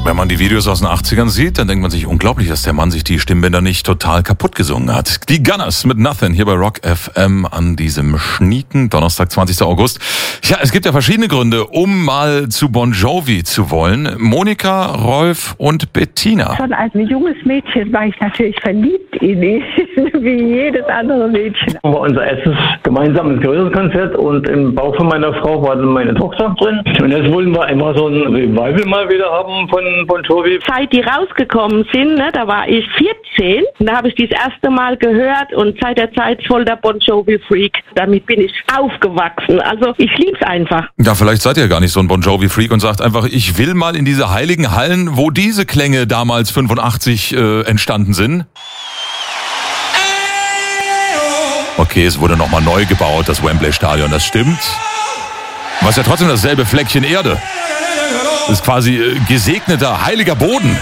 Wenn man die Videos aus den 80ern sieht, dann denkt man sich, unglaublich, dass der Mann sich die Stimmbänder nicht total kaputt gesungen hat. Die Gunners mit Nothing hier bei Rock FM an diesem schnieken Donnerstag, 20. August. Ja, es gibt ja verschiedene Gründe, um mal zu Bon Jovi zu wollen. Monika, Rolf und Bettina. Schon als junges Mädchen war ich natürlich verliebt in ihn, wie jedes andere Mädchen. War unser erstes gemeinsames größeres Konzert und im Bauch von meiner Frau war dann meine Tochter drin. Und jetzt wollten wir einfach so ein Revival mal wieder haben von Bon Jovi. Seit die rausgekommen sind, da war ich 14, und da habe ich das erste Mal gehört und seit der Zeit voll der Bon Jovi-Freak. Damit bin ich aufgewachsen, also ich lieb's einfach. Ja, vielleicht seid ihr gar nicht so ein Bon Jovi-Freak und sagt einfach, ich will mal in diese heiligen Hallen, wo diese Klänge damals 85 entstanden sind. Okay, es wurde nochmal neu gebaut, das Wembley-Stadion, das stimmt. Aber es ist ja trotzdem dasselbe Fleckchen Erde. Das ist quasi gesegneter, heiliger Boden.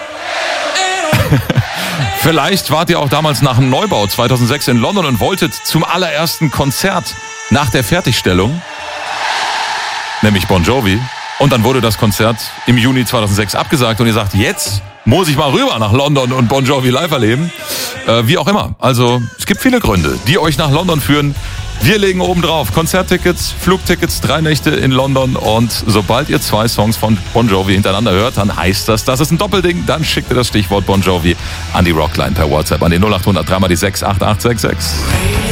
Vielleicht wart ihr auch damals nach dem Neubau 2006 in London und wolltet zum allerersten Konzert nach der Fertigstellung, nämlich Bon Jovi. Und dann wurde das Konzert im Juni 2006 abgesagt und ihr sagt, jetzt muss ich mal rüber nach London und Bon Jovi live erleben. Wie auch immer. Also es gibt viele Gründe, die euch nach London führen. Wir legen oben drauf Konzerttickets, Flugtickets, 3 Nächte in London und sobald ihr 2 Songs von Bon Jovi hintereinander hört, dann heißt das ist ein Doppelding. Dann schickt ihr das Stichwort Bon Jovi an die Rockline per WhatsApp an die 0800 3x6 8866.